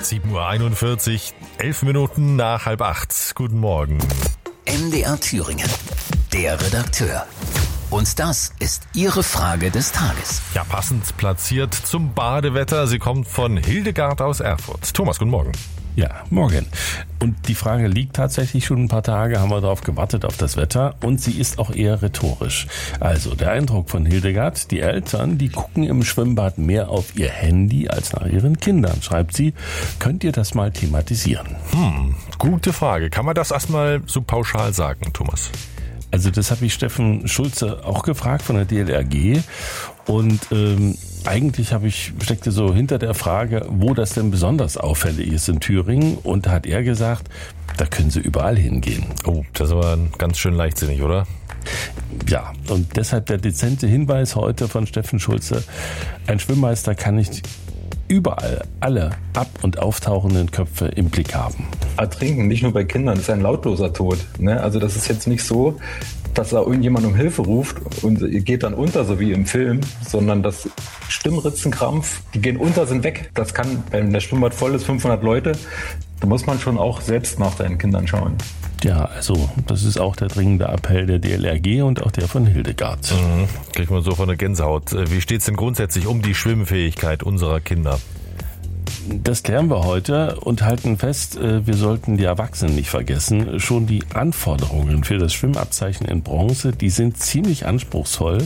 7:41 Uhr, 11 Minuten nach 7:30. Guten Morgen. MDR Thüringen, der Redakteur. Und das ist Ihre Frage des Tages. Ja, passend platziert zum Badewetter. Sie kommt von Hildegard aus Erfurt. Thomas, guten Morgen. Ja, morgen. Und die Frage liegt tatsächlich schon ein paar Tage, haben wir darauf gewartet, auf das Wetter. Und sie ist auch eher rhetorisch. Also der Eindruck von Hildegard, die Eltern, die gucken im Schwimmbad mehr auf ihr Handy als nach ihren Kindern, schreibt sie. Könnt ihr das mal thematisieren? Gute Frage. Kann man das erstmal so pauschal sagen, Thomas? Also das habe ich Steffen Schulze auch gefragt von der DLRG. Und eigentlich steckte so hinter der Frage, wo das denn besonders auffällig ist in Thüringen. Und da hat er gesagt, da können sie überall hingehen. Oh, das ist aber ganz schön leichtsinnig, oder? Ja, und deshalb der dezente Hinweis heute von Steffen Schulze. Ein Schwimmmeister kann nicht überall alle ab- und auftauchenden Köpfe im Blick haben. Ertrinken, nicht nur bei Kindern, ist ein lautloser Tod. Ne? Also das ist jetzt nicht so, dass da irgendjemand um Hilfe ruft und geht dann unter, so wie im Film, sondern das Stimmritzenkrampf, die gehen unter, sind weg. Das kann, wenn der Schwimmbad voll ist, 500 Leute, da muss man schon auch selbst nach seinen Kindern schauen. Ja, also das ist auch der dringende Appell der DLRG und auch der von Hildegard. Kriegt man so von der Gänsehaut. Wie steht es denn grundsätzlich um die Schwimmfähigkeit unserer Kinder? Das klären wir heute und halten fest, wir sollten die Erwachsenen nicht vergessen. Schon die Anforderungen für das Schwimmabzeichen in Bronze, die sind ziemlich anspruchsvoll.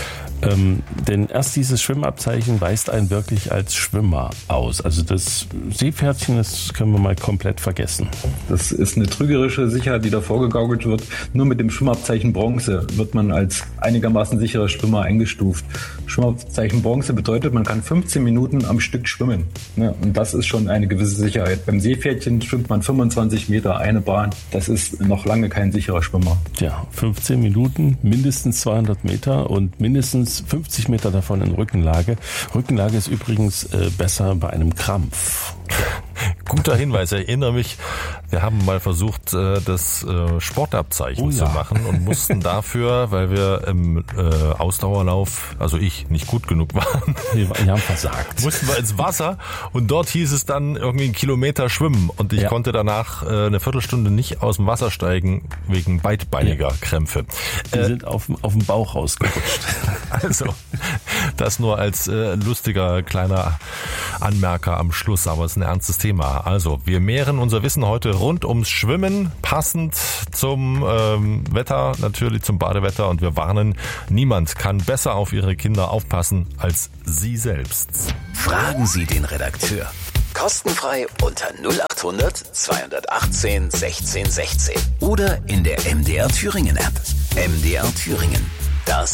Denn erst dieses Schwimmabzeichen weist einen wirklich als Schwimmer aus. Also das Seepferdchen, das können wir mal komplett vergessen. Das ist eine trügerische Sicherheit, die da vorgegaukelt wird. Nur mit dem Schwimmabzeichen Bronze wird man als einigermaßen sicherer Schwimmer eingestuft. Schwimmabzeichen Bronze bedeutet, man kann 15 Minuten am Stück schwimmen. Ja, und das ist schon eine gewisse Sicherheit. Beim Seepferdchen schwimmt man 25 Meter eine Bahn. Das ist noch lange kein sicherer Schwimmer. Tja, 15 Minuten, mindestens 200 Meter und mindestens 50 Meter davon in Rückenlage. Rückenlage ist übrigens besser bei einem Krampf. Guter Hinweis, ich erinnere mich, wir haben mal versucht, das Sportabzeichen zu machen und mussten dafür, weil wir im Ausdauerlauf, also ich, nicht gut genug waren, wir haben versagt. Mussten wir ins Wasser und dort hieß es dann irgendwie 1 Kilometer schwimmen und ich konnte danach eine Viertelstunde nicht aus dem Wasser steigen wegen beidbeiniger Krämpfe. Wir sind auf dem Bauch rausgerutscht. Also, das nur als lustiger kleiner Anmerker am Schluss, aber es ist ein ernstes Thema. Also, wir mehren unser Wissen heute rund ums Schwimmen, passend zum Wetter, natürlich zum Badewetter, und wir warnen, niemand kann besser auf Ihre Kinder aufpassen als Sie selbst. Fragen Sie den Redakteur. Kostenfrei unter 0800 218 16 16 oder in der MDR Thüringen App. MDR Thüringen. Das